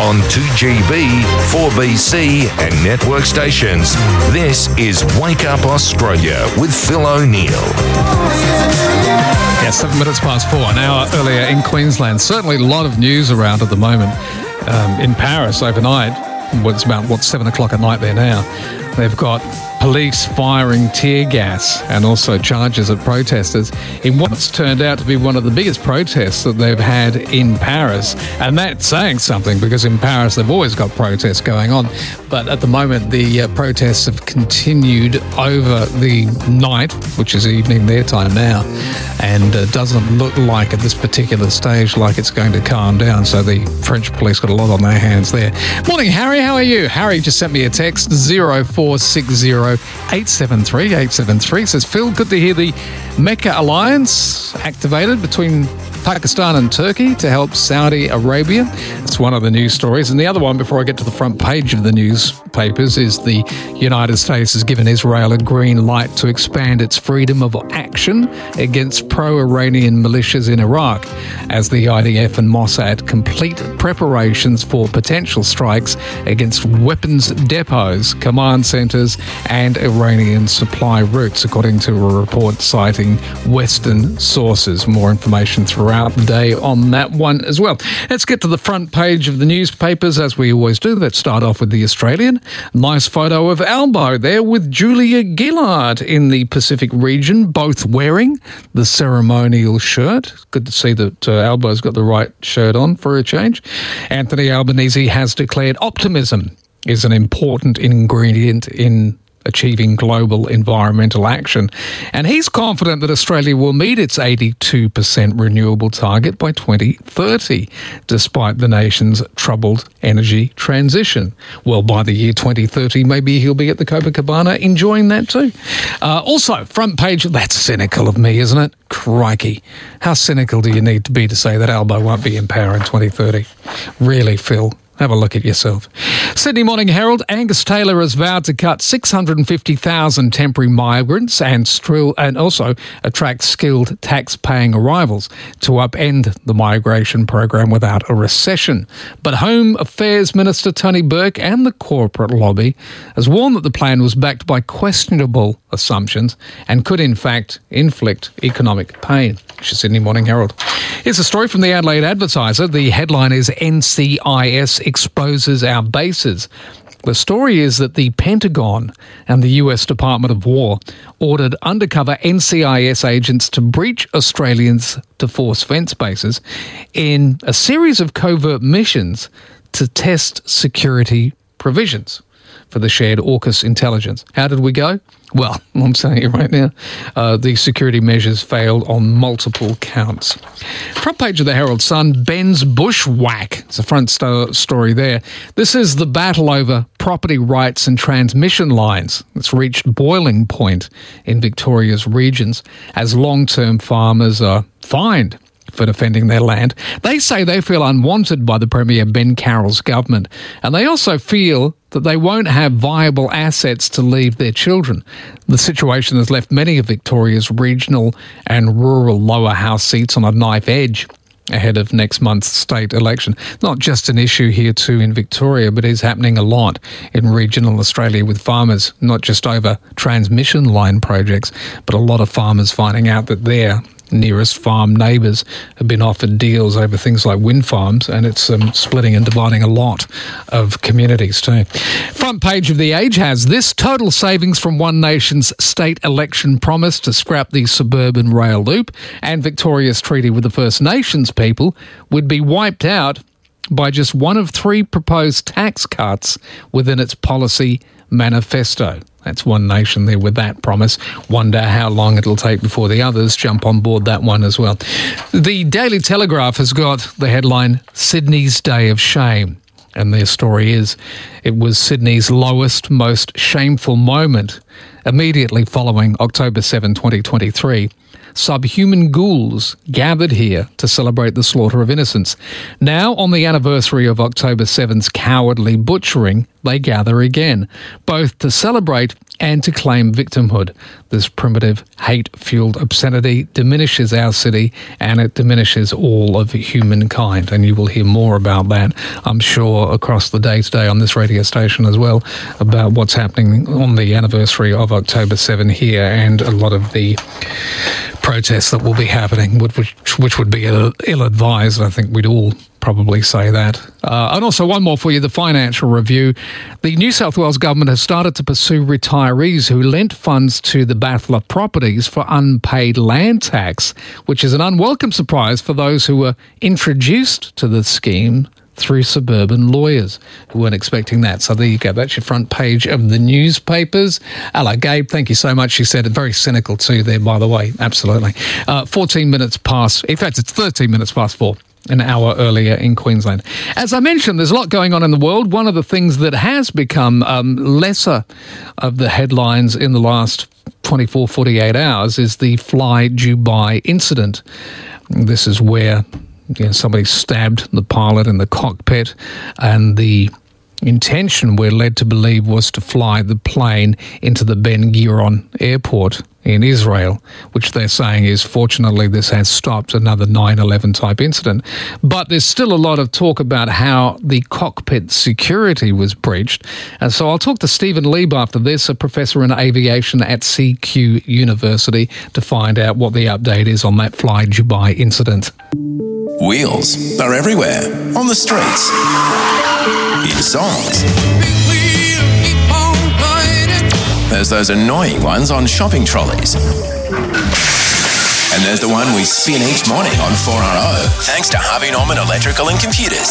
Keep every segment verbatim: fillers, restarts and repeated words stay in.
on two G B, four B C and network stations. This is Wake Up Australia with Phil O'Neill. Yeah, seven minutes past four. An hour earlier in Queensland. Certainly a lot of news around at the moment. Um, in Paris overnight, well, it's about, what, seven o'clock at night there now. They've got police firing tear gas and also charges at protesters in what's turned out to be one of the biggest protests that they've had in Paris. And that's saying something, because in Paris they've always got protests going on. But at the moment the uh, protests have continued over the night, which is evening their time now, and uh, doesn't look like at this particular stage like it's going to calm down. So the French police got a lot on their hands there. Morning, Harry. How are you? Harry just sent me a text, zero four six zero eight seven three eight seven three. Says, Phil, good to hear the Mecca alliance activated between Pakistan and Turkey to help Saudi Arabia. It's one of the news stories. And the other one, before I get to the front page of the newspapers, is the United States has given Israel a green light to expand its freedom of action against pro-Iranian militias in Iraq, as the I D F and Mossad complete preparations for potential strikes against weapons depots, command centres and Iranian supply routes, according to a report citing Western sources. More information throughout the day on that one as well. Let's get to the front page of the newspapers, as we always do. Let's start off with the Australian. Nice photo of Albo there with Julia Gillard in the Pacific region, both wearing the ceremonial shirt. Good to see that uh, Albo's got the right shirt on for a change. Anthony Albanese has declared optimism is an important ingredient in achieving global environmental action. And he's confident that Australia will meet its eighty-two percent renewable target by twenty thirty, despite the nation's troubled energy transition. Well, by the year twenty thirty, maybe he'll be at the Copacabana enjoying that too. Uh, also, front page, that's cynical of me, isn't it? Crikey. How cynical do you need to be to say that Albo won't be in power in twenty thirty? Really, Phil? Have a look at yourself. Sydney Morning Herald, Angus Taylor has vowed to cut six hundred fifty thousand temporary migrants and, strill, and also attract skilled tax-paying arrivals to upend the migration program without a recession. But Home Affairs Minister Tony Burke and the corporate lobby has warned that the plan was backed by questionable assumptions and could in fact inflict economic pain. Sydney Morning Herald. Here's a story from the Adelaide Advertiser. The headline is N C I S exposes our bases. The story is that the Pentagon and the U S Department of War ordered undercover N C I S agents to breach Australians' defence fence bases in a series of covert missions to test security provisions for the shared AUKUS intelligence. How did we go? Well, I'm saying it right now. Uh, the security measures failed on multiple counts. Front page of the Herald Sun, Ben's Bushwhack. It's a front sto- story there. This is the battle over property rights and transmission lines. It's reached boiling point in Victoria's regions as long-term farmers are fined for defending their land. They say they feel unwanted by the Premier Ben Carroll's government, and they also feel that they won't have viable assets to leave their children. The situation has left many of Victoria's regional and rural lower house seats on a knife edge ahead of next month's state election. Not just an issue here too in Victoria, but is happening a lot in regional Australia with farmers, not just over transmission line projects, but a lot of farmers finding out that their nearest farm neighbours have been offered deals over things like wind farms, and it's um, splitting and dividing a lot of communities too. Front page of The Age has this: total savings from One Nation's state election promise to scrap the suburban rail loop and Victoria's treaty with the First Nations people would be wiped out by just one of three proposed tax cuts within its policy manifesto. That's One Nation there with that promise. Wonder how long it'll take before the others jump on board that one as well. The Daily Telegraph has got the headline, Sydney's Day of Shame. And their story is, it was Sydney's lowest, most shameful moment immediately following October seventh, twenty twenty-three. Subhuman ghouls gathered here to celebrate the slaughter of innocents. Now, on the anniversary of October seventh's cowardly butchering, they gather again, both to celebrate and to claim victimhood. This primitive, hate-fueled obscenity diminishes our city and it diminishes all of humankind. And you will hear more about that, I'm sure, across the day today on this radio station as well, about what's happening on the anniversary of October seventh here and a lot of the protests that will be happening, which, which would be ill-advised. I think we'd all probably say that. Uh, and also one more for you, the Financial Review. The New South Wales government has started to pursue retirees who lent funds to the Battler Properties for unpaid land tax, which is an unwelcome surprise for those who were introduced to the scheme through suburban lawyers who weren't expecting that. So there you go. That's your front page of the newspapers. Hello, Gabe. Thank you so much. She said it very cynical too there, by the way. Absolutely. Uh, fourteen minutes past. In fact, it's thirteen minutes past four. An hour earlier in Queensland. As I mentioned, there's a lot going on in the world. One of the things that has become um, lesser of the headlines in the last twenty-four, forty-eight hours is the Fly Dubai incident. This is where you know, somebody stabbed the pilot in the cockpit, and the intention, we're led to believe, was to fly the plane into the Ben Gurion airport in Israel, which they're saying is, fortunately, this has stopped another nine eleven type incident. But there's still a lot of talk about how the cockpit security was breached. And so I'll talk to Stephen Lieb after this, a professor in aviation at C Q University, to find out what the update is on that Fly Dubai incident. Wheels are everywhere, on the streets, in songs. There's those annoying ones on shopping trolleys. And there's the one we spin each morning on four R O, thanks to Harvey Norman Electrical and Computers.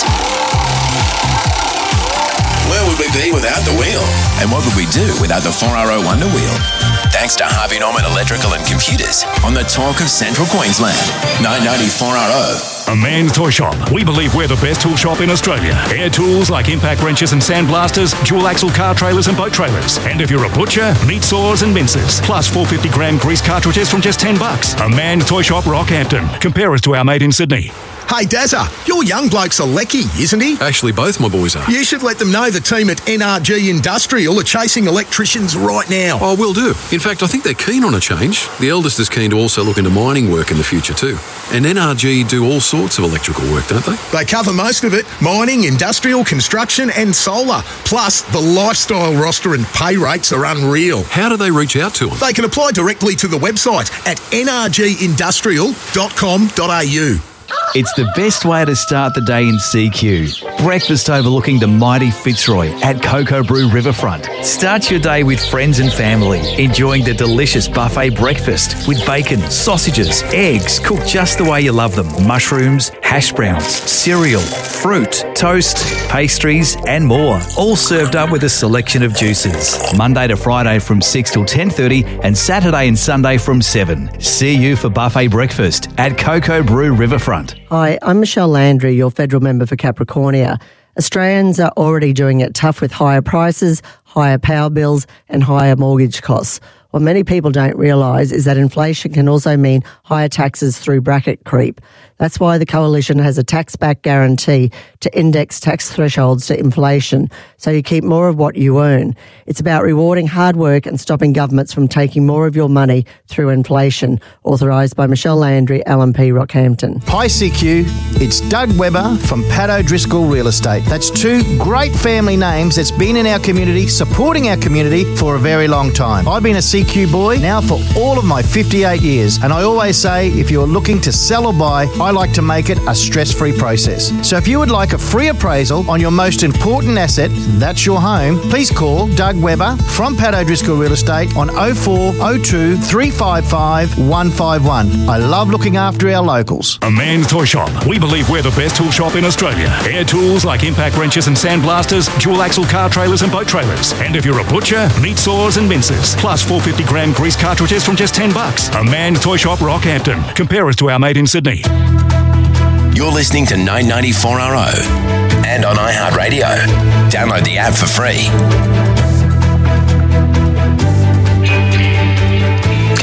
Where would we be without the wheel? And what would we do without the four R O Wonder Wheel? Thanks to Harvey Norman Electrical and Computers on the talk of Central Queensland. nine ninety four R O. A Man's Toy Shop. We believe we're the best tool shop in Australia. Air tools like impact wrenches and sandblasters, dual axle car trailers and boat trailers. And if you're a butcher, meat saws and mincers. Plus four hundred fifty gram grease cartridges from just ten bucks. A Man's Toy Shop, Rockhampton. Compare us to our mate in Sydney. Hey, Dazza, your young bloke's a lecky, isn't he? Actually, both my boys are. You should let them know the team at N R G Industrial are chasing electricians right now. Oh, will do. In fact, I think they're keen on a change. The eldest is keen to also look into mining work in the future too. And N R G do all sorts of electrical work, don't they? They cover most of it. Mining, industrial, construction and solar. Plus, the lifestyle roster and pay rates are unreal. How do they reach out to them? They can apply directly to the website at n r g industrial dot com dot a u. It's the best way to start the day in C Q. Breakfast overlooking the mighty Fitzroy at Cocoa Brew Riverfront. Start your day with friends and family, enjoying the delicious buffet breakfast with bacon, sausages, eggs, cooked just the way you love them, mushrooms, hash browns, cereal, fruit, toast, pastries and more. All served up with a selection of juices. Monday to Friday from six till ten thirty and Saturday and Sunday from seven. See you for buffet breakfast at Cocoa Brew Riverfront. Hi, I'm Michelle Landry, your federal member for Capricornia. Australians are already doing it tough with higher prices, higher power bills and higher mortgage costs. What many people don't realise is that inflation can also mean higher taxes through bracket creep. That's why the Coalition has a tax-back guarantee to index tax thresholds to inflation, so you keep more of what you earn. It's about rewarding hard work and stopping governments from taking more of your money through inflation. Authorised by Michelle Landry, L M P Rockhampton. Hi C Q, it's Doug Webber from Pat O'Driscoll Real Estate. That's two great family names that's been in our community, supporting our community for a very long time. I've been a C Q boy now for all of my fifty-eight years, and I always say if you're looking to sell or buy, I like to make it a stress-free process. So if you would like a free appraisal on your most important asset, that's your home, please call Doug Webber from Pat O'Driscoll Real Estate on oh four oh two, three five five, one five one. I love looking after our locals. A Man's Toy Shop. We believe we're the best tool shop in Australia. Air tools like impact wrenches and sandblasters, dual axle car trailers and boat trailers. And if you're a butcher, meat saws and mincers. Plus four hundred fifty gram grease cartridges from just ten bucks. A Man's Toy Shop, Rockhampton. Compare us to our mate in Sydney. You're listening to nine ninety-four R O and on iHeartRadio. Download the app for free.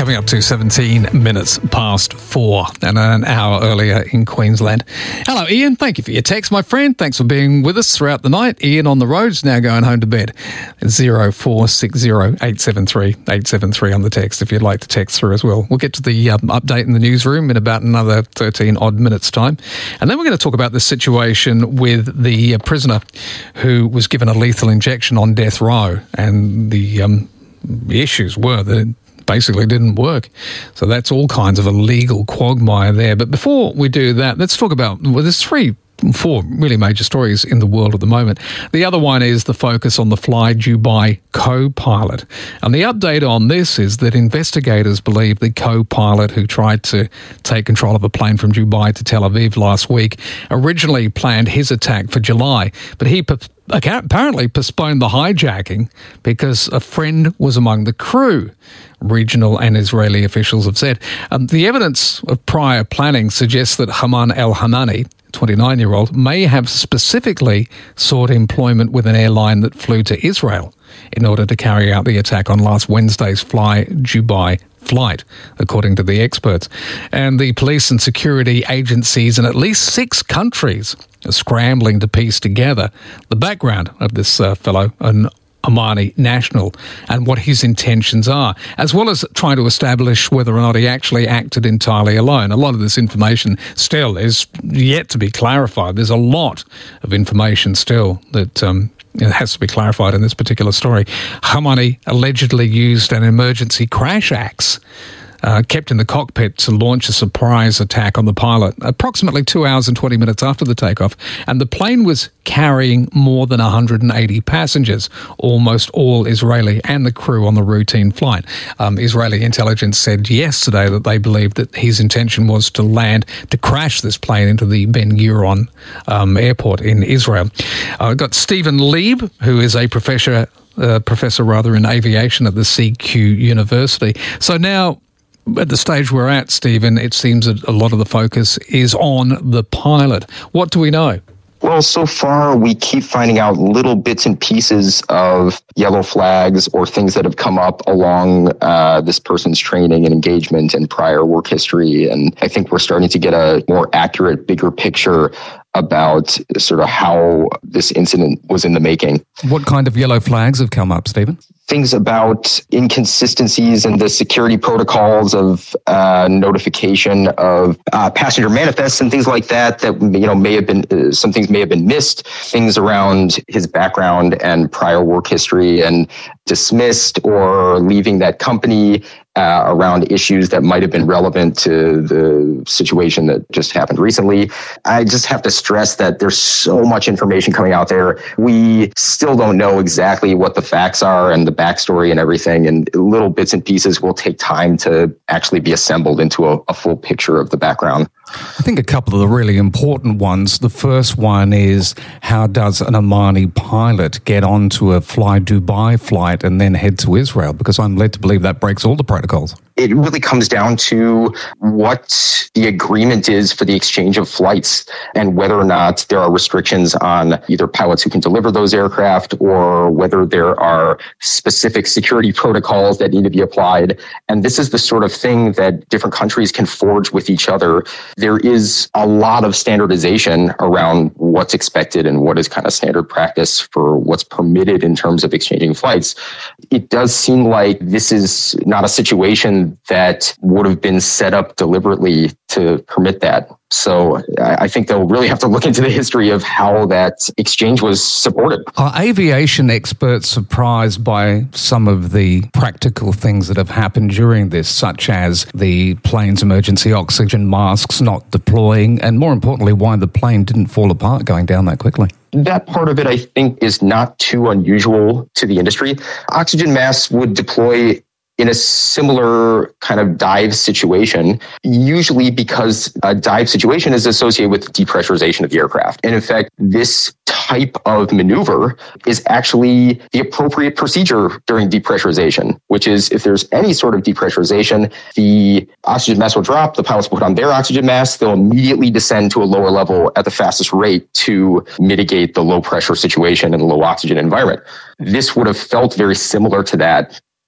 Coming up to seventeen minutes past four and an hour earlier in Queensland. Hello, Ian. Thank you for your text, my friend. Thanks for being with us throughout the night. Ian on the roads, now going home to bed. zero four six zero eight seven three eight seven three on the text if you'd like to text through as well. We'll get to the um, update in the newsroom in about another thirteen odd minutes time. And then we're going to talk about the situation with the uh, prisoner who was given a lethal injection on death row. And the, um, the issues were that it basically didn't work. So that's all kinds of a legal quagmire there. But before we do that, let's talk about, well, there's three, four really major stories in the world at the moment. The other one is the focus on the Fly Dubai co-pilot. And the update on this is that investigators believe the co-pilot who tried to take control of a plane from Dubai to Tel Aviv last week originally planned his attack for July, but he apparently postponed the hijacking because a friend was among the crew, regional and Israeli officials have said. Um, the evidence of prior planning suggests that Haman El-Hamani, twenty-nine-year-old, may have specifically sought employment with an airline that flew to Israel in order to carry out the attack on last Wednesday's Fly Dubai flight, according to the experts. And the police and security agencies in at least six countries are scrambling to piece together the background of this uh, fellow, an Omani national, and what his intentions are, as well as trying to establish whether or not he actually acted entirely alone. A lot of this information still is yet to be clarified. There's a lot of information still that um, it has to be clarified in this particular story. Hamani allegedly used an emergency crash axe Uh, kept in the cockpit to launch a surprise attack on the pilot approximately two hours and twenty minutes after the takeoff. And the plane was carrying more than one hundred eighty passengers, almost all Israeli, and the crew on the routine flight. Um, Israeli intelligence said yesterday that they believed that his intention was to land, to crash this plane into the Ben Gurion um, airport in Israel. I've uh, got Stephen Lieb, who is a professor, uh, professor rather in aviation at the C Q University. So now, at the stage we're at, Stephen, it seems that a lot of the focus is on the pilot. What do we know? Well, so far we keep finding out little bits and pieces of yellow flags or things that have come up along uh, this person's training and engagement and prior work history. And I think we're starting to get a more accurate, bigger picture about sort of how this incident was in the making. What kind of yellow flags have come up, Stephen? Things about inconsistencies in the security protocols of uh, notification of uh, passenger manifests and things like that, that, you know, may have been, uh, some things may have been missed, things around his background and prior work history and dismissed or leaving that company, Uh, around issues that might have been relevant to the situation that just happened recently. I just have to stress that there's so much information coming out there. We still don't know exactly what the facts are and the backstory and everything, and little bits and pieces will take time to actually be assembled into a, a full picture of the background. I think a couple of the really important ones. The first one is, how does an Omani pilot get onto a Fly Dubai flight and then head to Israel? Because I'm led to believe that breaks all the protocols. It really comes down to what the agreement is for the exchange of flights and whether or not there are restrictions on either pilots who can deliver those aircraft or whether there are specific security protocols that need to be applied. And this is the sort of thing that different countries can forge with each other. There is a lot of standardization around what's expected and what is kind of standard practice for what's permitted in terms of exchanging flights. It does seem like this is not a situation that would have been set up deliberately to permit that. So I think they'll really have to look into the history of how that exchange was supported. Are aviation experts surprised by some of the practical things that have happened during this, such as the plane's emergency oxygen masks not deploying, and more importantly, why the plane didn't fall apart going down that quickly? That part of it, I think, is not too unusual to the industry. Oxygen masks would deploy in a similar kind of dive situation, usually because a dive situation is associated with depressurization of the aircraft. And in fact, this type of maneuver is actually the appropriate procedure during depressurization, which is if there's any sort of depressurization, the oxygen mask will drop, the pilots will put on their oxygen masks, they'll immediately descend to a lower level at the fastest rate to mitigate the low pressure situation and low oxygen environment. This would have felt very similar to that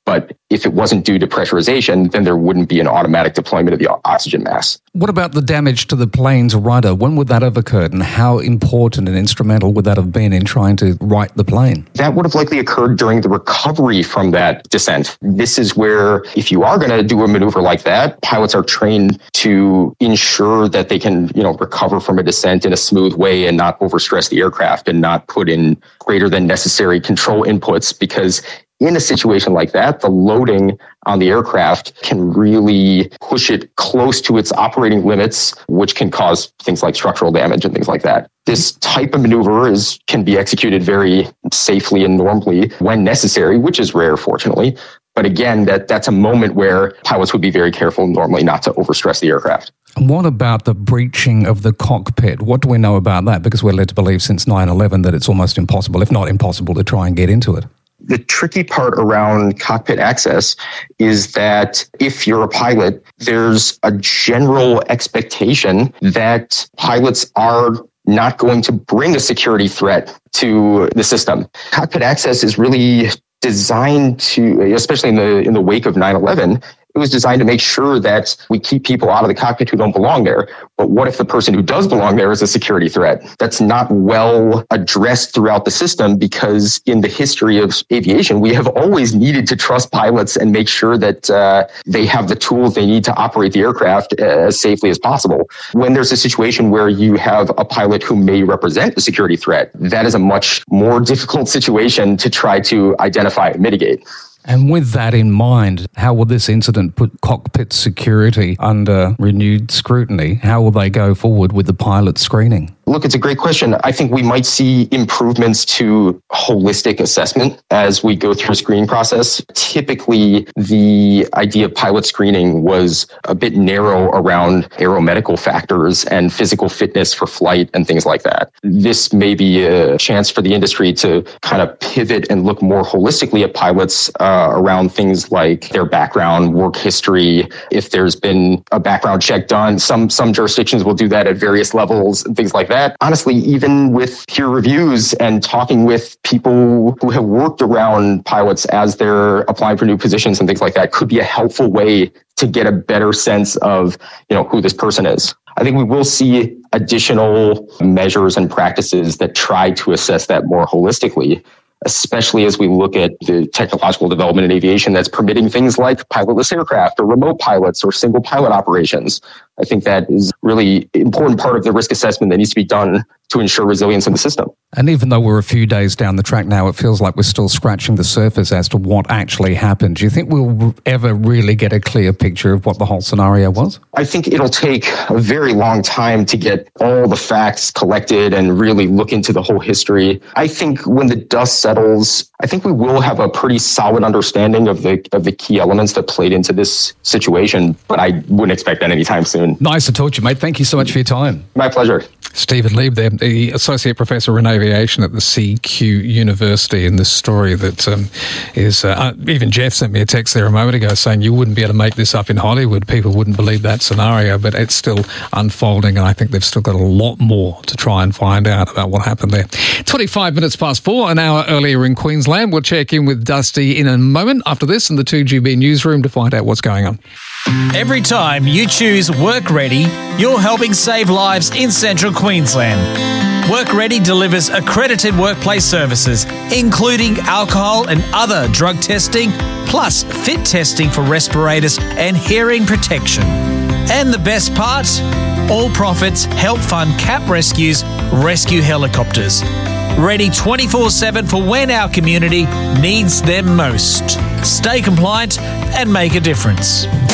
But if it wasn't due to pressurization, then there wouldn't be an automatic deployment of the oxygen mask. What about the damage to the plane's rudder? When would that have occurred, and how important and instrumental would that have been in trying to right the plane? That would have likely occurred during the recovery from that descent. This is where, if you are going to do a maneuver like that, pilots are trained to ensure that they can, you know, recover from a descent in a smooth way and not overstress the aircraft and not put in greater than necessary control inputs, because in a situation like that, the loading on the aircraft can really push it close to its operating limits, which can cause things like structural damage and things like that. This type of maneuver is can be executed very safely and normally when necessary, which is rare, fortunately. But again, that, that's a moment where pilots would be very careful normally not to overstress the aircraft. What about the breaching of the cockpit? What do we know about that? Because we're led to believe since nine eleven that it's almost impossible, if not impossible, to try and get into it. The tricky part around cockpit access is that if you're a pilot, there's a general expectation that pilots are not going to bring a security threat to the system. Cockpit access is really designed to, especially in the in the wake of nine eleven, it was designed to make sure that we keep people out of the cockpit who don't belong there. But what if the person who does belong there is a security threat? That's not well addressed throughout the system, because in the history of aviation, we have always needed to trust pilots and make sure that uh, they have the tools they need to operate the aircraft as safely as possible. When there's a situation where you have a pilot who may represent a security threat, that is a much more difficult situation to try to identify and mitigate. And with that in mind, how will this incident put cockpit security under renewed scrutiny? How will they go forward with the pilot screening? Look, it's a great question. I think we might see improvements to holistic assessment as we go through a screening process. Typically, the idea of pilot screening was a bit narrow around aeromedical factors and physical fitness for flight and things like that. This may be a chance for the industry to kind of pivot and look more holistically at pilots uh, around things like their background, work history, if there's been a background check done. Some, some jurisdictions will do that at various levels and things like that. That, honestly, even with peer reviews and talking with people who have worked around pilots as they're applying for new positions and things like that could be a helpful way to get a better sense of, you know, who this person is. I think we will see additional measures and practices that try to assess that more holistically, especially as we look at the technological development in aviation that's permitting things like pilotless aircraft or remote pilots or single pilot operations. I think that is really important part of the risk assessment that needs to be done to ensure resilience in the system. And even though we're a few days down the track now, it feels like we're still scratching the surface as to what actually happened. Do you think we'll ever really get a clear picture of what the whole scenario was? I think it'll take a very long time to get all the facts collected and really look into the whole history. I think when the dust settles, I think we will have a pretty solid understanding of the of the key elements that played into this situation, but I wouldn't expect that anytime soon. Nice to talk to you, mate. Thank you so much for your time. My pleasure. Stephen Lieb there, the Associate Professor in Aviation at the C Q University, in this story that um, is, uh, even Jeff sent me a text there a moment ago saying you wouldn't be able to make this up in Hollywood. People wouldn't believe that scenario, but it's still unfolding, and I think they've still got a lot more to try and find out about what happened there. twenty-five minutes past four, an hour earlier in Queensland. We'll check in with Dusty in a moment after this in the two G B newsroom to find out what's going on. Every time you choose Work Ready, you're helping save lives in Central Queensland. Work Ready delivers accredited workplace services, including alcohol and other drug testing, plus fit testing for respirators and hearing protection. And the best part? All profits help fund CAP Rescue's rescue helicopters. Ready twenty-four seven for when our community needs them most. Stay compliant and make a difference.